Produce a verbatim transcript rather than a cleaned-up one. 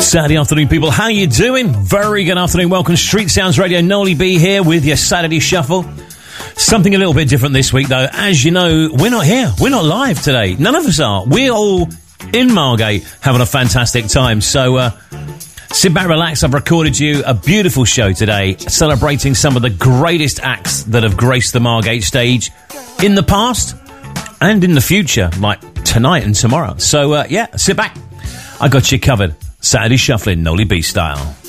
Saturday afternoon, people. How you doing? Very good afternoon. Welcome to Street Sounds Radio. Nolly B here with your Saturday Shuffle. Something a little bit different this week, though. As you know, we're not here. We're not live today. None of us are. We're all in Margate having a fantastic time. So, uh, sit back, relax. I've recorded you a beautiful show today, celebrating some of the greatest acts that have graced the Margate stage in the past and in the future, like tonight and tomorrow. So, uh, yeah, sit back. I got you covered. Saturday Shuffling, Nolly B style.